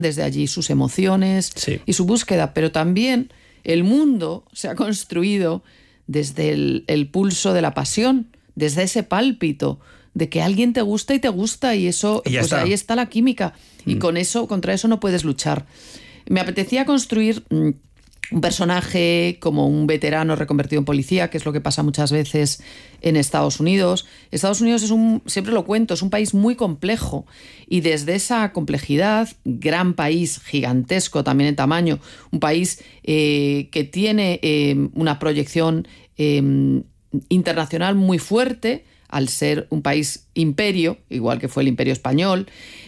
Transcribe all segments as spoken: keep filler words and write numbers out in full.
desde allí sus emociones sí. y su búsqueda, pero también el mundo se ha construido desde el, el pulso de la pasión, desde ese pálpito de que alguien te gusta y te gusta, y eso, y pues está. ahí está la química, y mm. con eso, contra eso no puedes luchar. Me apetecía construir mmm, un personaje como un veterano reconvertido en policía, que es lo que pasa muchas veces en Estados Unidos. Estados Unidos es un, siempre lo cuento, es un país muy complejo, y desde esa complejidad, gran país, gigantesco también en tamaño, un país eh, que tiene eh, una proyección eh, internacional muy fuerte, al ser un país imperio, igual que fue el Imperio Español,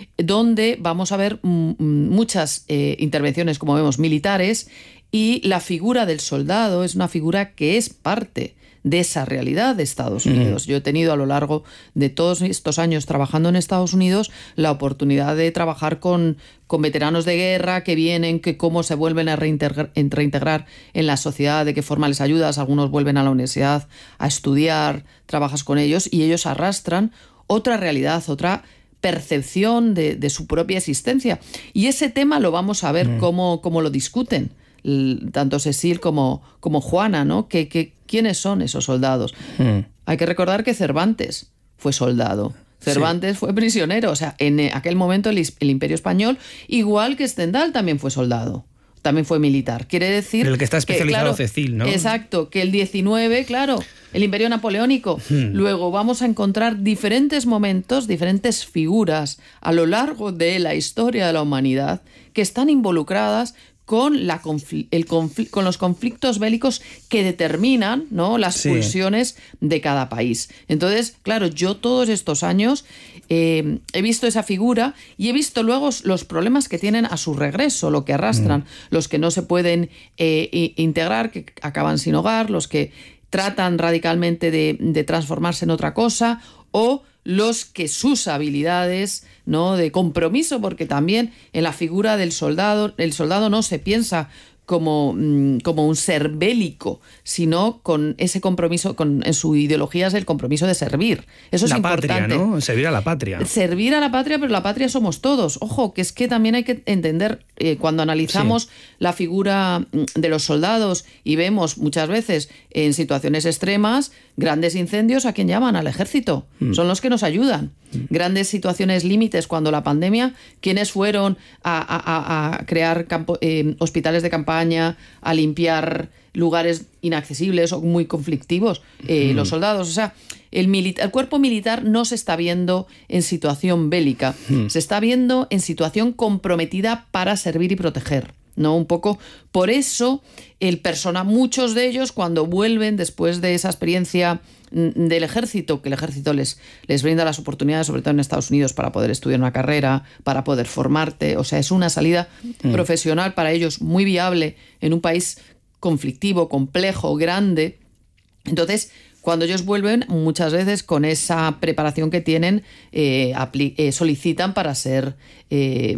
donde vamos a ver m- muchas eh, intervenciones, como vemos, militares, y la figura del soldado es una figura que es parte de esa realidad de Estados Unidos. Uh-huh. Yo he tenido a lo largo de todos estos años trabajando en Estados Unidos la oportunidad de trabajar con, con veteranos de guerra que vienen, que cómo se vuelven a reintegrar, reintegrar en la sociedad, de qué forma les ayudas. Algunos vuelven a la universidad a estudiar, trabajas con ellos y ellos arrastran otra realidad, otra percepción de, de su propia existencia. Y ese tema lo vamos a ver uh-huh. cómo, cómo lo discuten tanto Cecil como, como Juana, ¿no? ¿Qué, qué, ¿Quiénes son esos soldados? Hmm. Hay que recordar que Cervantes fue soldado. Cervantes sí. fue prisionero. O sea, en aquel momento el, el Imperio Español, igual que Stendhal, también fue soldado. También fue militar. Quiere decir... El que está especializado, que, claro, Cecil, ¿no? Exacto, que el diecinueve, claro, el Imperio Napoleónico. Hmm. Luego vamos a encontrar diferentes momentos, diferentes figuras a lo largo de la historia de la humanidad que están involucradas con, la confl- el confl- con los conflictos bélicos que determinan, ¿no?, las sí. pulsiones de cada país. Entonces, claro, yo todos estos años eh, he visto esa figura y he visto luego los problemas que tienen a su regreso, lo que arrastran, mm. los que no se pueden eh, integrar, que acaban sin hogar, los que tratan radicalmente de, de transformarse en otra cosa, o los que sus habilidades, ¿no?, de compromiso, porque también en la figura del soldado, el soldado no se piensa como, como un ser bélico, sino con ese compromiso, con, en su ideología es el compromiso de servir. Eso la es patria, importante. ¿no? Servir a la patria. Servir a la patria, pero la patria somos todos. Ojo, que es que también hay que entender, eh, cuando analizamos sí. la figura de los soldados y vemos muchas veces en situaciones extremas, grandes incendios, ¿a quién llaman? Al ejército. Mm. Son los que nos ayudan. Mm. Grandes situaciones límites, cuando la pandemia, ¿quiénes fueron a, a, a crear campo, eh, hospitales de campaña, a limpiar lugares inaccesibles o muy conflictivos? Eh, mm. Los soldados. O sea, el, milita- el cuerpo militar no se está viendo en situación bélica, mm. se está viendo en situación comprometida para servir y proteger, ¿no? Un poco por eso el persona, muchos de ellos cuando vuelven después de esa experiencia del ejército, que el ejército les, les brinda las oportunidades, sobre todo en Estados Unidos, para poder estudiar una carrera, para poder formarte. O sea, es una salida mm. profesional para ellos muy viable en un país conflictivo, complejo, grande. Entonces, cuando ellos vuelven, muchas veces con esa preparación que tienen, eh, apli- eh, solicitan para ser, eh,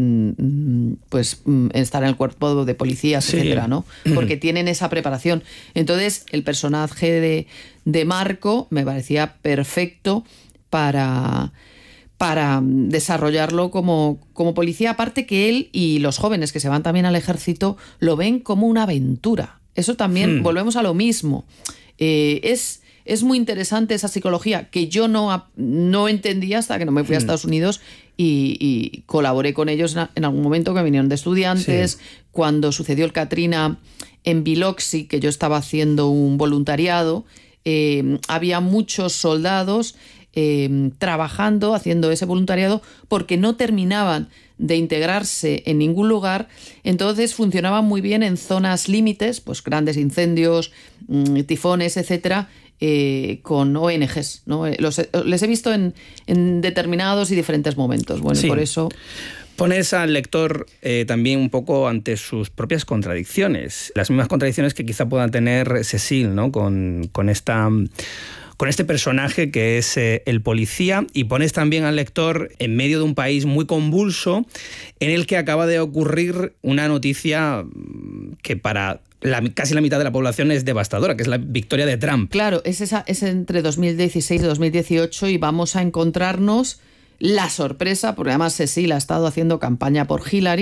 pues, estar en el cuerpo de policías, sí. etcétera, ¿no? Porque tienen esa preparación. Entonces, el personaje de, de Marco me parecía perfecto para, para desarrollarlo como, como policía. Aparte que él y los jóvenes que se van también al ejército lo ven como una aventura. Eso también, hmm. volvemos a lo mismo. Eh, es, es muy interesante esa psicología que yo no, no entendía hasta que no me fui a Estados Unidos y, y colaboré con ellos en, en algún momento, que vinieron de estudiantes. Sí. Cuando sucedió el Katrina en Biloxi, que yo estaba haciendo un voluntariado, eh, había muchos soldados eh, trabajando, haciendo ese voluntariado, porque no terminaban de integrarse en ningún lugar. Entonces funcionaban muy bien en zonas límites, pues grandes incendios, tifones, etcétera, eh, con O N Ges, ¿no? Los, les he visto en, en determinados y diferentes momentos. Bueno, sí. por eso... Pones al lector eh, también un poco ante sus propias contradicciones, las mismas contradicciones que quizá pueda tener Cecil, ¿no?, con, con esta... con este personaje que es eh, el policía, y pones también al lector en medio de un país muy convulso en el que acaba de ocurrir una noticia que para la, casi la mitad de la población es devastadora, que es la victoria de Trump. Claro, es, esa, es entre dos mil dieciséis y dos mil dieciocho y vamos a encontrarnos la sorpresa, porque además Cecil ha estado haciendo campaña por Hillary,